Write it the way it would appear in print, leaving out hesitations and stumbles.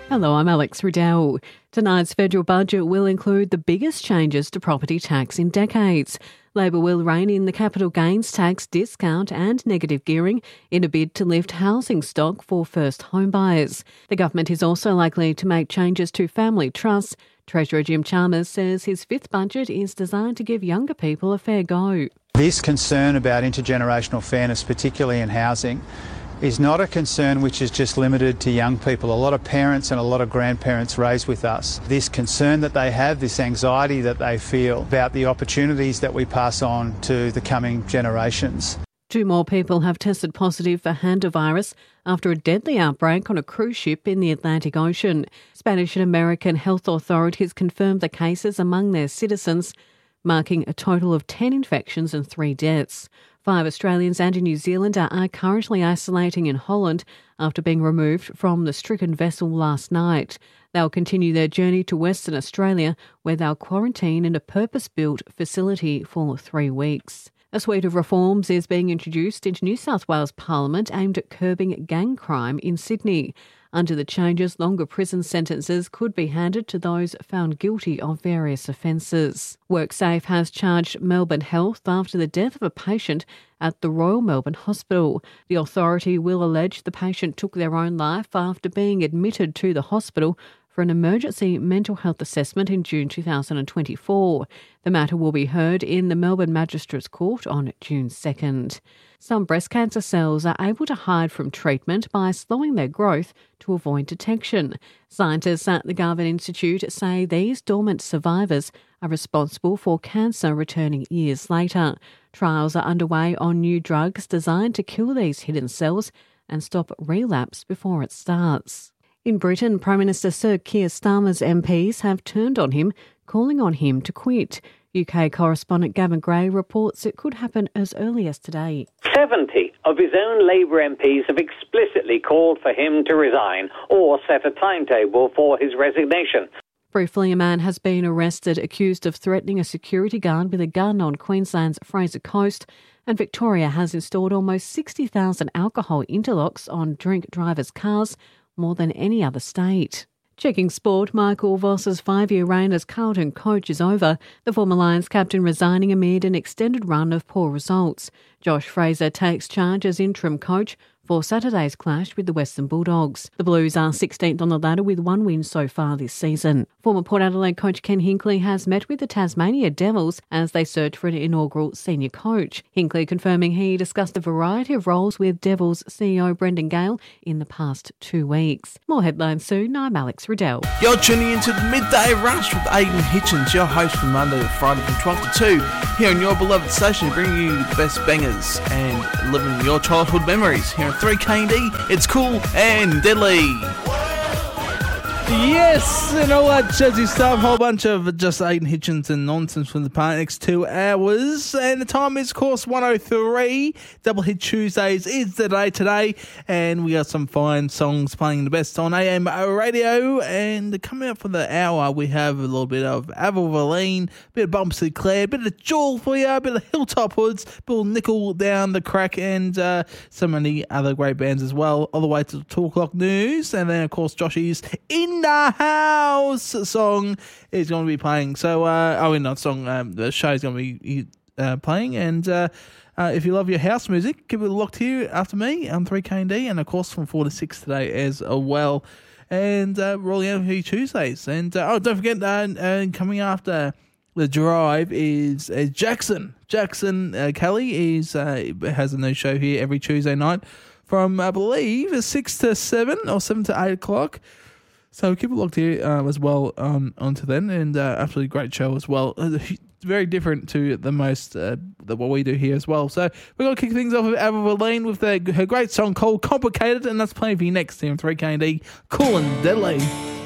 Hello, I'm Alex Riddell. Tonight's federal budget will include the biggest changes to property tax in decades. Labor will rein in the capital gains tax discount and negative gearing in a bid to lift housing stock for first home buyers. The government is also likely to make changes to family trusts. Treasurer Jim Chalmers says his fifth budget is designed to give younger people a fair go. This concern about intergenerational fairness, particularly in housing, is not a concern which is just limited to young people. A lot of parents and a lot of grandparents raise with us this concern that they have, this anxiety that they feel about the opportunities that we pass on to the coming generations. 2 more people have tested positive for hantavirus after a deadly outbreak on a cruise ship in the Atlantic Ocean. Spanish and American health authorities confirmed the cases among their citizens, marking a total of 10 infections and 3 deaths. 5 Australians and a New Zealander are currently isolating in Holland after being removed from the stricken vessel last night. They'll continue their journey to Western Australia, where they'll quarantine in a purpose-built facility for 3 weeks. A suite of reforms is being introduced into New South Wales Parliament aimed at curbing gang crime in Sydney. Under the changes, longer prison sentences could be handed to those found guilty of various offences. WorkSafe has charged Melbourne Health after the death of a patient at the Royal Melbourne Hospital. The authority will allege the patient took their own life after being admitted to the hospital for an emergency mental health assessment in June 2024. The matter will be heard in the Melbourne Magistrates Court on June 2nd. Some breast cancer cells are able to hide from treatment by slowing their growth to avoid detection. Scientists at the Garvan Institute say these dormant survivors are responsible for cancer returning years later. Trials are underway on new drugs designed to kill these hidden cells and stop relapse before it starts. In Britain, Prime Minister Sir Keir Starmer's MPs have turned on him, calling on him to quit. UK correspondent Gavin Gray reports it could happen as early as today. 70 of his own Labour MPs have explicitly called for him to resign or set a timetable for his resignation. Briefly, a man has been arrested accused of threatening a security guard with a gun on Queensland's Fraser Coast, and Victoria has installed almost 60,000 alcohol interlocks on drink drivers' cars, more than any other state. Checking sport, Michael Voss's 5-year reign as Carlton coach is over, the former Lions captain resigning amid an extended run of poor results. Josh Fraser takes charge as interim coach for Saturday's clash with the Western Bulldogs. The Blues are 16th on the ladder with 1 win so far this season. Former Port Adelaide coach Ken Hinkley has met with the Tasmania Devils as they search for an inaugural senior coach. Hinkley confirming he discussed a variety of roles with Devils CEO Brendan Gale in the past 2 weeks. More headlines soon. I'm Alex Riddell. You're tuning into the Midday Rush with Aidan Hitchens, your host from Monday to Friday from 12 to 2, here on your beloved station, bringing you the best bangers and living your childhood memories here on 3KD. It's cool and deadly. Yes, and all that jazzy stuff. Whole bunch of just Aidan Hitchens and nonsense from the next 2 hours. And the time is, of course, 1:03. Double Hit Tuesdays is the day today. And we got some fine songs playing the best on AM radio. And coming up for the hour, we have a little bit of Avril Lavigne, a bit of Bump Sinclair, a bit of Jewel for you, a bit of Hilltop Hoods, a bit of Nickel Down the Crack, and so many other great bands as well, all the way to 2 o'clock news. And then, of course, Joshy's In the House song is going to be playing. So, the show is going to be playing. And if you love your house music, keep it locked here after me on 3KD, and of course from 4 to 6 today as well. And rolling out here Tuesdays. And don't forget, coming after the drive is Jackson. Jackson Kelly has a new show here every Tuesday night from, I believe, 6 to 7 or 7 to 8 o'clock. So keep it locked here as well onto then, and absolutely great show as well. Very different to the most what we do here as well. So we're going to kick things off with Avril Lavigne with her great song called Complicated, and that's playing for you next here on 3KD, Cool and Deadly.